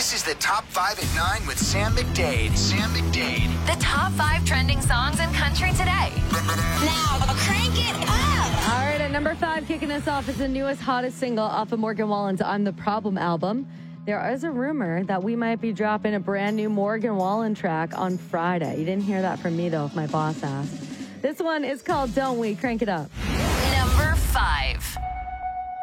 This is the Top 5 at 9 with Sam McDade. Sam McDade. The top 5 trending songs in country today. Now, crank it up. All right, at number 5, kicking us off is the newest, hottest single off of Morgan Wallen's I'm the Problem album. There is a rumor that we might be dropping a brand new Morgan Wallen track on Friday. You didn't hear that from me, though, if my boss asked. This one is called Don't We? Crank it up. Number 5.